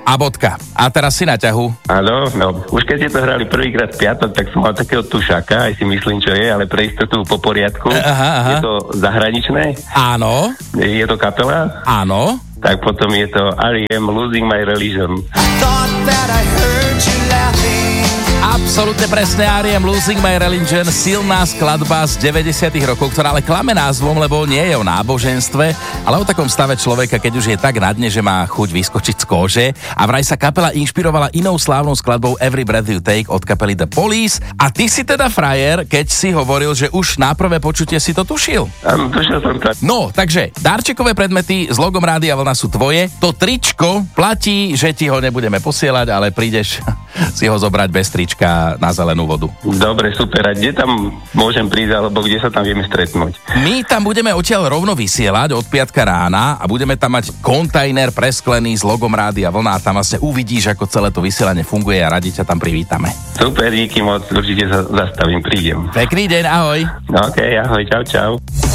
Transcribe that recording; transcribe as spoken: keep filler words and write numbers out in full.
A bodka. A teraz si na ťahu. Áno, no. Už keď ste to hrali prvýkrát v piatok, tak som mal takého tušáka, aj si myslím, čo je, ale pre istotu po poriadku. Aha, aha. Je to zahraničné? Áno. Je to kapela? Áno. Tak potom je to R E M Losing My Religion. Absolútne presne, R E M Losing My Religion, silná skladba z deväťdesiatych rokov, ktorá ale klame názvom, lebo nie je o náboženstve, ale o takom stave človeka, keď už je tak na dne, že má chuť vyskočiť z kóže. A vraj sa kapela inšpirovala inou slávnou skladbou Every Breath You Take od kapely The Police. A ty si teda frajer, keď si hovoril, že už na prvé počutie si to tušil. Áno, tušil som to. No, takže darčekové predmety s logom Rádia Vlna sú tvoje. To tričko platí, že ti ho nebudeme posielať, ale prídeš si ho zobrať bez trička na zelenú vodu. Dobre, super. A kde tam môžem prísť, alebo kde sa tam vieme stretnúť? My tam budeme odtiaľ rovno vysielať od piatka rána a budeme tam mať kontajner presklený s logom Rádia Vlna a tam vlastne uvidíš, ako celé to vysielanie funguje a radi ťa tam privítame. Super, díky moc. Určite sa zastavím, prídem. Pekný deň, ahoj. OK, ahoj, čau, čau.